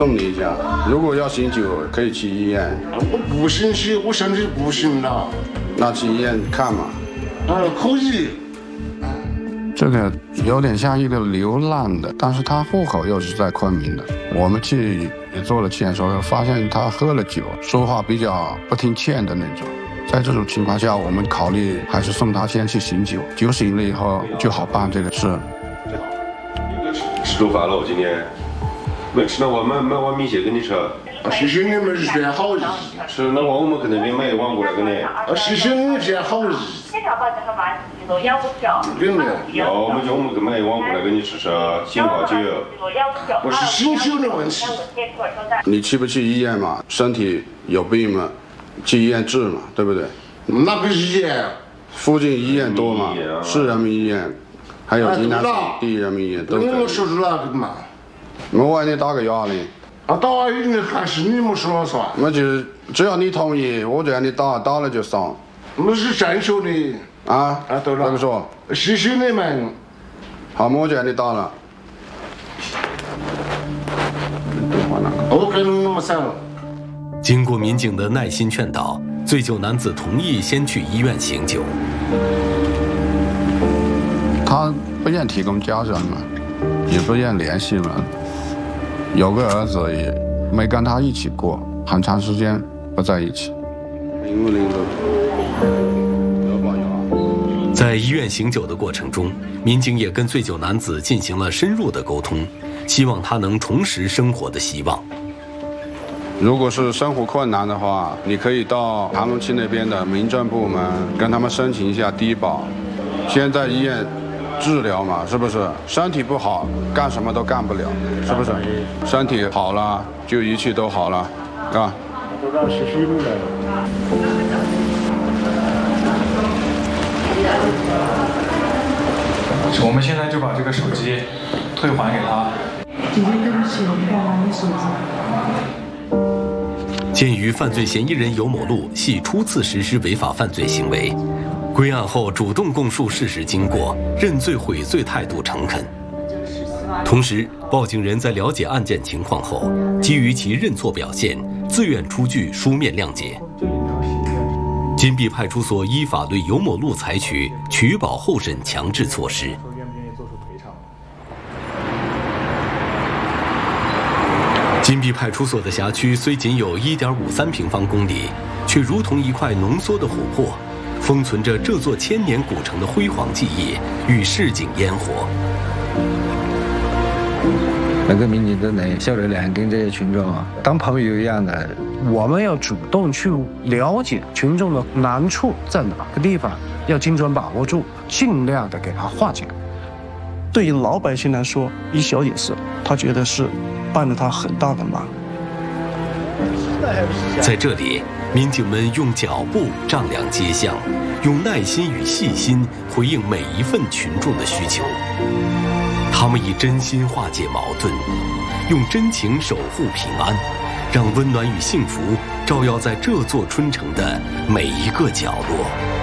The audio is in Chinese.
送你一下，如果要醒酒，可以去医院。 我不行去，我身体不行了。 那去医院看嘛。 可以。 这个有点像一个流浪的，但是他户口又是在昆明的。我们去也做了检查，发现他喝了酒，说话比较不听劝的那种。在这种情况下，我们考虑还是送他先去醒酒，酒醒了以后就好办这个事。 吃中饭了，我今天没吃，那我买碗米线给你吃。 谢谢你们算好意。 是，那我们肯定给买一碗过来给你。 谢谢你算好意。真的。 要么就我们买一碗过来给你吃吃，醒下酒。 不是醒酒的问题。 你去不去医院嘛？身体有病嘛？去医院治嘛，对不对？ 哪个医院？ 附近医院多嘛？市人民医院，还有云南省第一人民医院都可以。 我说是哪个嘛？ 我为你打个哑铃。 打哑铃还是你们说了算？ 我就只要你同意，我就让你打，打了就上。 那是正确的。对了。 那个说。 谢谢你们。 好，我就让你打了。 我跟你们说。 经过民警的耐心劝导，醉酒男子同意先去医院醒酒。 他不愿提供家人嘛，也不愿联系嘛。有个儿子也没跟他一起过，很长时间不在一起。 在医院醒酒的过程中，民警也跟醉酒男子进行了深入的沟通，希望他能重拾生活的希望。 如果是生活困难的话，你可以到盘龙区那边的民政部门跟他们申请一下低保，先在医院治疗嘛，是不是？身体不好，干什么都干不了，是不是？身体好了，就一切都好了，啊。 都让谢谢你了。 我们现在就把这个手机退还给他。 姐姐，对不起，我不要拿你手机。 鉴于犯罪嫌疑人尤某路系初次实施违法犯罪行为，归案后主动供述事实经过，认罪悔罪态度诚恳。同时，报警人在了解案件情况后，基于其认错表现，自愿出具书面谅解。金碧派出所依法对尤某路采取取保候审强制措施。金碧派出所的辖区虽仅有1.53平方公里，却如同一块浓缩的琥珀，封存着这座千年古城的辉煌记忆与市井烟火。 那个民警真的小热脸跟这些群众当朋友一样的。 我们要主动去了解群众的难处在哪个地方，要精准把握住，尽量的给他化解。 对于老百姓来说，一小点事，他觉得是帮了他很大的忙。 在这里，民警们用脚步丈量街巷，用耐心与细心回应每一份群众的需求。他们以真心化解矛盾，用真情守护平安，让温暖与幸福照耀在这座春城的每一个角落。